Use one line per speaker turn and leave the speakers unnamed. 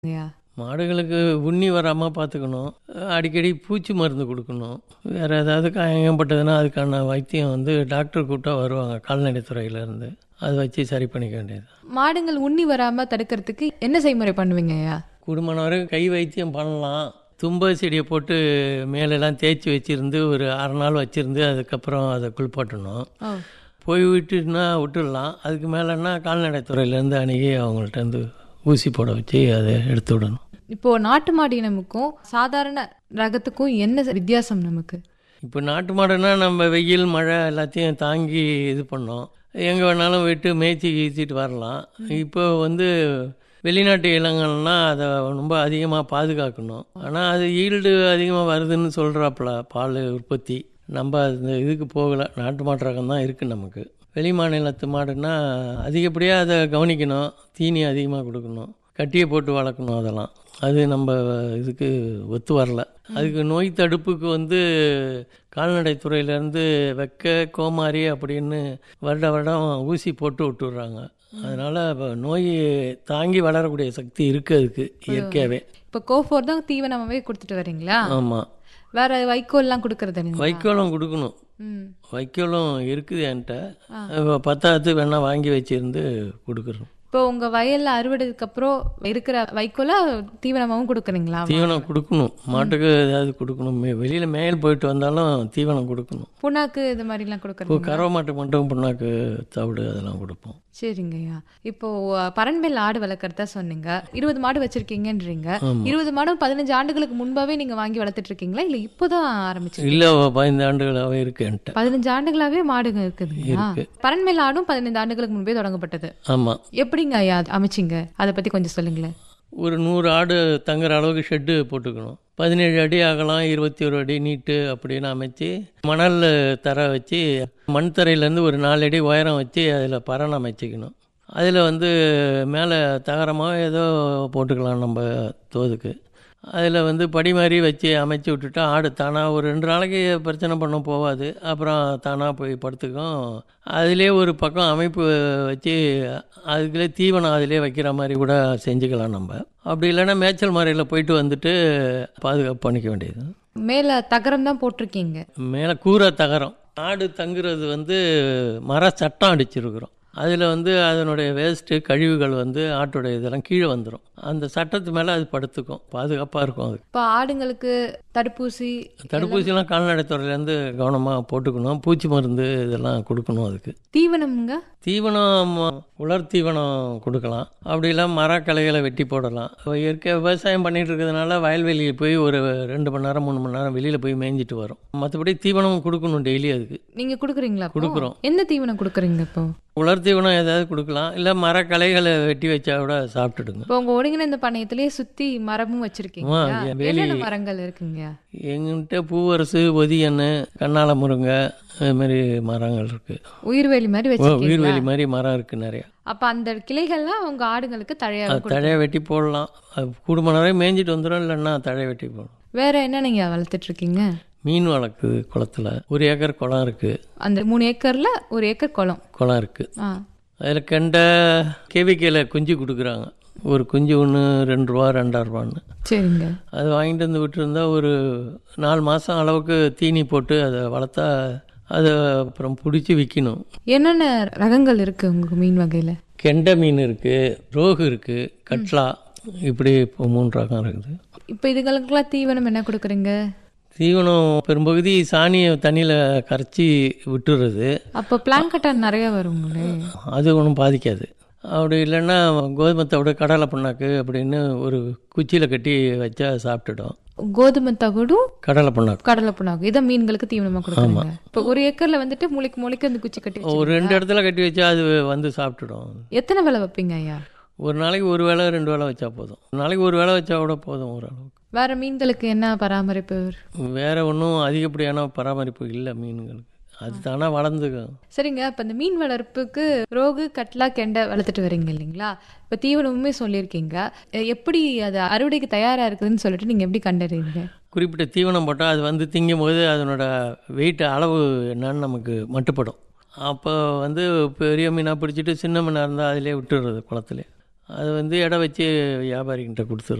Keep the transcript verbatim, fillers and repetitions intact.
யா.
மாடுகளுக்கு உண்ணி வராமல் பார்த்துக்கணும். அடிக்கடி பூச்சி மருந்து கொடுக்கணும். வேறு ஏதாவது காயங்கப்பட்டதுன்னா அதுக்கான வைத்தியம் வந்து டாக்டர் கூப்பிட்டா வருவாங்க கால்நடைத்துறையிலேருந்து. அதை வச்சு சரி பண்ணிக்க வேண்டியது.
மாடுங்கள் உண்ணி வராம தடுக்கிறதுக்கு என்ன செய்முறை பண்ணுவீங்க ஐயா?
குடும்பம் வரைக்கும் கை வைத்தியம் பண்ணலாம். தும்ப செடியை போட்டு மேலெல்லாம் தேய்ச்சி வச்சுருந்து ஒரு அரை நாள் வச்சுருந்து அதுக்கப்புறம் அதை குளிப்பாட்டணும்.
ஓ,
போய் விட்டுட்டுனா விட்டுடலாம். அதுக்கு மேலேன்னா கால்நடைத்துறையிலேருந்து அணுகி அவங்கள்ட்ட வந்து ஊசி போட வச்சு அதை எடுத்து விடணும்.
இப்போ நாட்டு மாடு இனமுக்கும் சாதாரண ரகத்துக்கும் என்ன வித்தியாசம் நமக்கு?
இப்போ நாட்டு மாடுனா நம்ம வெயில் மழை எல்லாத்தையும் தாங்கி இது பண்ணோம். எங்கே வேணாலும் விட்டு மேய்ச்சி கீச்சிட்டு வரலாம். இப்போ வந்து வெளிநாட்டு இனங்கள்னா அதை ரொம்ப அதிகமாக பாதுகாக்கணும். ஆனால் அது ஈல்டு அதிகமாக வருதுன்னு சொல்கிறாப்புல பால் உற்பத்தி. நம்ம அந்த இதுக்கு போகலை. நாட்டு மாட்டு ரகம் தான் இருக்குது நமக்கு. வெளி மாநிலத்து மாடுன்னா அதிகப்படியாக அதை கவனிக்கணும். தீனி அதிகமாக கொடுக்கணும். கட்டியை போட்டு வளர்க்கணும். அதெல்லாம் அது நம்ம இதுக்கு ஒத்து வரல. அதுக்கு நோய் தடுப்புக்கு வந்து கால்நடைத்துறையிலேருந்து வெக்க கோமாரி அப்படின்னு வருட வருடம் ஊசி போட்டு விட்டுடுறாங்க. அதனால் நோய் தாங்கி வளரக்கூடிய சக்தி இருக்குது அதுக்கு இயற்கையாகவே.
இப்போ கோஃபோர் தான் தீவனமாகவே கொடுத்துட்டு வரீங்களா?
ஆமாம்.
வேற வைக்கோல்லாம் கொடுக்கறது இல்லைங்களா?
வைக்கோலும் கொடுக்கணும்.
ம்.
வைக்கோலும் இருக்குது என்கிட்ட. பத்தாவது வேணால் வாங்கி வச்சிருந்து கொடுக்குறோம்.
இப்போ உங்க வயல்ல அறுவடைக்கு அப்புறம் இருக்கிற வைக்கோல தீவனமாகவும் கொடுக்குறீங்களா?
தீவனம் கொடுக்கணும். மாட்டுக்கு ஏதாவது கொடுக்கணும். மே வெளியில் மேல் போயிட்டு வந்தாலும் தீவனம் கொடுக்கணும்.
புண்ணாக்கு இது மாதிரிலாம்
இப்போ
கொடுக்குறீங்க?
கறவை மாட்டுக்கு மட்டும் புண்ணாக்கு தவிடு அதெல்லாம் கொடுப்போம்.
சரிங்கய்யா. இப்போ பரண்மேல் ஆடு வளர்க்குறதா சொன்னீங்க. இருபது மாடு வச்சிருக்கீங்கன்றீங்க. இருபது மாடும் பதினஞ்சு ஆண்டுகளுக்கு முன்பாவே நீங்க வாங்கி வளர்த்துட்டு இருக்கீங்களா இல்ல இப்போதான் ஆரம்பிச்சு?
இல்லை, பதினைந்து ஆண்டுகளாகவே இருக்கு என்கிட்ட.
பதினஞ்சு ஆண்டுகளாவே மாடுங்க இருக்குதுங்களா?
இருக்கு.
பரண்மேல் ஆடும் பதினைந்து ஆண்டுகளுக்கு முன்பே தொடங்கப்பட்டது.
ஆமாம்.
எப்படிங்க ஐயா அமைச்சிங்க? அதை பத்தி கொஞ்சம் சொல்லுங்களேன்.
ஒரு நூறு ஆடு தங்குற அளவுக்கு ஷெட்டு போட்டுக்கணும். பதினேழு அடி அகலம், இருபத்தி ஒரு அடி நீட்டு அப்படின்னு அமைச்சு மணல் தர வச்சு மண் தரையிலேருந்து ஒரு நாலு அடி உயரம் வச்சு அதில் பரண் அமைச்சிக்கணும். அதில் வந்து மேலே தகரமாக ஏதோ போட்டுக்கலாம் நம்ம தோதுக்கு. அதில் வந்து படி மாதிரி வச்சு அமைச்சு விட்டுட்டா ஆடு தானாக ஒரு ரெண்டு நாளைக்கு பிரச்சனை பண்ண போகாது. அப்புறம் தானாக போய் படுத்துக்கும். அதிலே ஒரு பக்கம் அமைப்பு வச்சு அதுக்குள்ளே தீவனம் அதிலே வைக்கிற மாதிரி கூட செஞ்சுக்கலாம் நம்ம. அப்படி இல்லைன்னா மேய்ச்சல் முறையில் போயிட்டு வந்துட்டு பாதுகாப்பு பண்ணிக்க வேண்டியது.
மேல தகரம் தான் போட்டிருக்கீங்க?
மேலே கூரை தகரம். ஆடு தங்குறது வந்து மர சட்டம் அடிச்சிருக்கிறோம். அதில் வந்து அதனுடைய வேஸ்ட்டு கழிவுகள் வந்து ஆட்டோடைய இதெல்லாம் கீழே வந்துடும். அந்த சட்டத்து மேலே அது படுத்துக்கும். பாதுகாப்பாக இருக்கும். அது
இப்போ ஆடுங்களுக்கு தடுப்பூசி
தடுப்பூசிலாம் கால்நடைத்துறையிலேருந்து கவனமாக போட்டுக்கணும். பூச்சி மருந்து இதெல்லாம் கொடுக்கணும். அதுக்கு
தீவனம்ங்க?
தீவனம் உலர் தீவனம் கொடுக்கலாம். அப்படி இல்லாமல் மரக்கலைகளை வெட்டி போடலாம். இயற்கை விவசாயம் பண்ணிகிட்டு இருக்கிறதுனால வயல்வெளியில் போய் ஒரு ரெண்டு மணி நேரம் மூணு மணி நேரம் வெளியில் போய் மேய்ஞ்சிட்டு வரும். மற்றபடி தீவனம் கொடுக்கணும் டெய்லி. அதுக்கு
நீங்கள் கொடுக்குறீங்களா?
கொடுக்குறோம்.
என்ன தீவனம் கொடுக்குறீங்க இப்போ?
உலர் தீவனம் ஏதாவது கொடுக்கலாம். இல்லை மரக்கலைகளை வெட்டி வச்சா கூட சாப்பிட்டுடுங்க.
இப்போ உங்கள் ஒருங்கிணைந்த பண்ணையத்திலேயே சுற்றி மரமும் வச்சுருக்கீங்க. என்னென்ன மரங்கள் இருக்குங்க?
எங்கிட்ட பூவரசு, ஒதியன்னு, கண்ணால முருங்கை அதுமாரி மரங்கள் இருக்குது.
உயிர்வேலி மாதிரி வச்சுருக்கீங்க?
உயிர்வேலி மாதிரி மரம் இருக்குது நிறையா.
அப்போ அந்த கிளைகள்லாம் உங்கள் ஆடுங்களுக்கு தழையாக
தழையை வெட்டி போடலாம். அது கூடுமான வரை மேய்ஞ்சிட்டு வந்துடும். இல்லைன்னா தழையை வெட்டி போடணும்.
வேற என்ன நீங்கள் வளர்த்துட்ருக்கீங்க?
மீன் வளர்க்குது குளத்தில். ஒரு ஏக்கர் குளம் இருக்குது.
அந்த மூணு ஏக்கரில் ஒரு ஏக்கர் குளம்
குளம் இருக்குது.
ஆ,
அதில் கெண்டை கேவிக்கையில் குஞ்சு கொடுக்குறாங்க. ஒரு குஞ்சு ஒன்று ரெண்டு ரூபா ரெண்டாயிரரூபான்னு.
சரிங்க. அது
வாங்கிட்டு வந்து விட்டுருந்தா ஒரு நாலு மாதம் அளவுக்கு தீனி போட்டு அதை வளர்த்தா அதை அப்புறம் பிடிச்சி விற்கணும்.
என்னென்ன ரகங்கள் இருக்குது உங்கள் மீன் வகையில்?
கெண்டை மீன் இருக்குது, ரோகு இருக்குது, கட்லா, இப்படி இப்போ மூணு ரகம் இருக்குது.
இப்போ இதுகளுக்கெல்லாம் தீவனம் என்ன கொடுக்குறீங்க?
தீவனம் பெரும்பகுதி சாணியை தண்ணியில் கரைச்சி விட்டுறது.
அப்போ பிளாங்கட்டான் நிறைய வருங்களே?
அது ஒன்றும் பாதிக்காது. அப்படி இல்லைன்னா கோதுமை தவிட கடலை புண்ணாக்கு அப்படின்னு ஒரு குச்சியில் கட்டி வச்சா சாப்பிட்டுடும்.
கோதுமை தவிடும்
கடலை புண்ணாக்கு
கடலை புண்ணாக்கு இதை மீன்களுக்கு தீவனமாக கொடுக்குறாங்க. இப்போ ஒரு ஏக்கரில் வந்துட்டு முளைக்கு முளைக்கு அந்த குச்சி கட்டி
ஒரு ரெண்டு இடத்துல கட்டி வச்சா அது வந்து சாப்பிட்டுடும்.
எத்தனை வேலை வைப்பீங்க ஐயா?
ஒரு நாளைக்கு ஒரு வேளை ரெண்டு வேளை வச்சா போதும். ஒரு நாளைக்கு ஒரு வேளை வச்சா கூட போதும் ஓரளவுக்கு.
வேற மீன்களுக்கு என்ன பராமரிப்பு?
வேற ஒன்றும் அதிகப்படியான பராமரிப்பு இல்லை மீன்களுக்கு. அது தானா வளர்ந்துக்கும்.
சரிங்க. இப்போ இந்த மீன் வளர்ப்புக்கு ரோகு, கட்லா, கெண்டை வளர்த்துட்டு வரீங்க இல்லைங்களா? இப்போ தீவனமுமே சொல்லியிருக்கீங்க. எப்படி அது அறுவடைக்கு தயாராக இருக்குதுன்னு சொல்லிட்டு நீங்கள் எப்படி கண்டறிவீங்க?
குறிப்பிட்ட தீவனம் போட்டால் அது வந்து திங்கும் போது அதனோட வெயிட் அளவு என்னன்னு நமக்கு மட்டுப்படும். அப்போ வந்து பெரிய மீனாக பிடிச்சிட்டு சின்ன மீனாக இருந்தால் அதிலே விட்டுடுறது குளத்துலேயே. அது வந்து எடை வச்சு வியாபாரிகிட்ட கொடுத்துருவோம்.